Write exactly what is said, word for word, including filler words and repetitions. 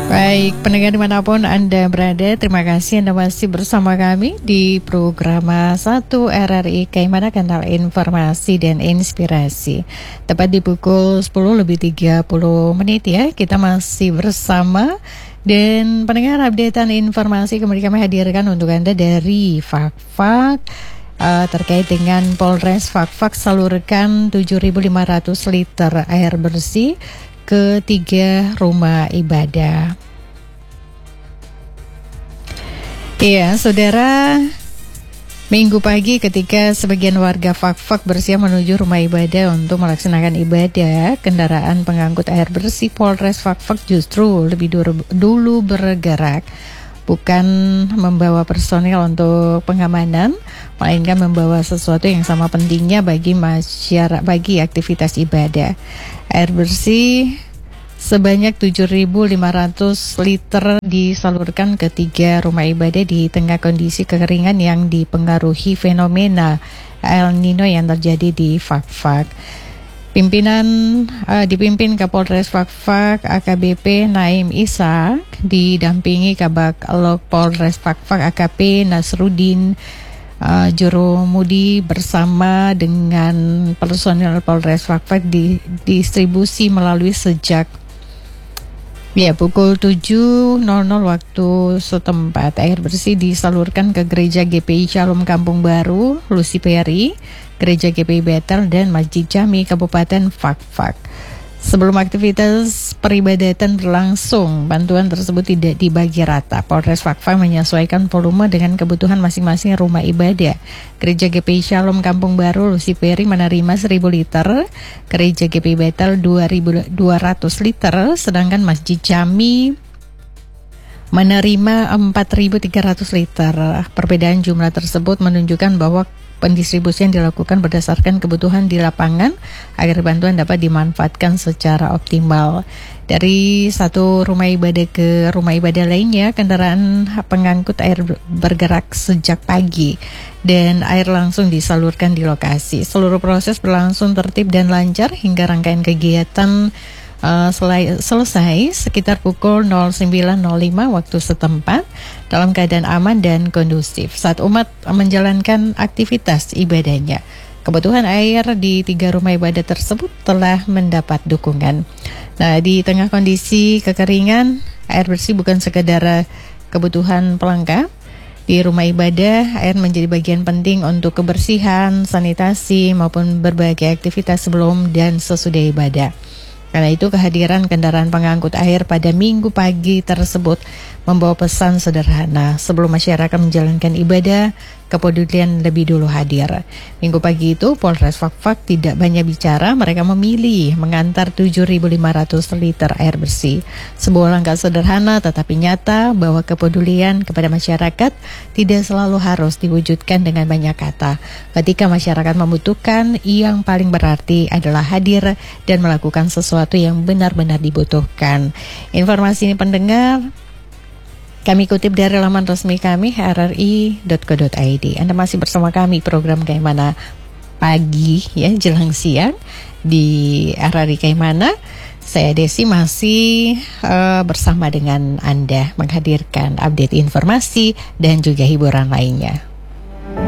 Baik, pendengar dimanapun Anda berada, terima kasih Anda masih bersama kami di program satu R R I Kaimana, Kanal Informasi dan Inspirasi. Tepat di pukul sepuluh lebih tiga puluh menit ya, kita masih bersama. Dan pendengar, updatean informasi kembali kami hadirkan untuk Anda dari Fakfak. Uh, terkait dengan Polres Fakfak salurkan tujuh ribu lima ratus liter air bersih ke tiga rumah ibadah. Iya, saudara, Minggu pagi ketika sebagian warga Fakfak bersiap menuju rumah ibadah untuk melaksanakan ibadah, kendaraan pengangkut air bersih Polres Fakfak justru lebih dulu bergerak. Bukan membawa personil untuk pengamanan, melainkan membawa sesuatu yang sama pentingnya bagi masyarakat, bagi aktivitas ibadah. Air bersih sebanyak tujuh ribu lima ratus liter disalurkan ke tiga rumah ibadah di tengah kondisi kekeringan yang dipengaruhi fenomena El Nino yang terjadi di Fakfak. Pimpinan uh, dipimpin Kapolres Fakfak A K B P Naim Ishak, didampingi Kabak Lok Polres Fakfak A K P Nasruddin uh, Jurumudi bersama dengan personil Polres Fakfak di distribusi melalui sejak ya pukul tujuh waktu setempat. Air bersih disalurkan ke Gereja G P I Shalom Kampung Baru, Luciperi, Gereja G P I Betel, dan Masjid Jami Kabupaten Fakfak. Sebelum aktivitas peribadatan berlangsung, bantuan tersebut tidak dibagi rata. Polres Fakfak menyesuaikan volume dengan kebutuhan masing-masing rumah ibadah. Gereja G P I Shalom Kampung Baru Luciperi menerima seribu liter, Gereja G P I Betel dua ribu dua ratus liter, sedangkan Masjid Jami menerima empat ribu tiga ratus liter. Perbedaan jumlah tersebut menunjukkan bahwa pendistribusian dilakukan berdasarkan kebutuhan di lapangan agar bantuan dapat dimanfaatkan secara optimal. Dari satu rumah ibadah ke rumah ibadah lainnya, kendaraan pengangkut air bergerak sejak pagi dan air langsung disalurkan di lokasi. Seluruh proses berlangsung tertib dan lancar hingga rangkaian kegiatan Uh, selai, selesai sekitar pukul nol sembilan nol lima waktu setempat dalam keadaan aman dan kondusif saat umat menjalankan aktivitas ibadahnya. Kebutuhan air di tiga rumah ibadah tersebut telah mendapat dukungan. Nah, di tengah kondisi kekeringan, air bersih bukan sekedar kebutuhan pelengkap. Di rumah ibadah, air menjadi bagian penting untuk kebersihan, sanitasi, maupun berbagai aktivitas sebelum dan sesudah ibadah. Karena itu kehadiran kendaraan pengangkut air pada minggu pagi tersebut membawa pesan sederhana. Sebelum masyarakat menjalankan ibadah, kepedulian lebih dulu hadir. Minggu pagi itu Polres Fakfak tidak banyak bicara, mereka memilih mengantar tujuh ribu lima ratus liter air bersih. Sebuah langkah sederhana tetapi nyata bahwa kepedulian kepada masyarakat tidak selalu harus diwujudkan dengan banyak kata. Ketika masyarakat membutuhkan, yang paling berarti adalah hadir dan melakukan sesuatu yang benar-benar dibutuhkan. Informasi ini pendengar kami kutip dari laman resmi kami r r i dot co dot i d. Anda masih bersama kami program Kaimana pagi ya jelang siang di R R I Kaimana. Saya Desi masih uh, bersama dengan Anda menghadirkan update informasi dan juga hiburan lainnya.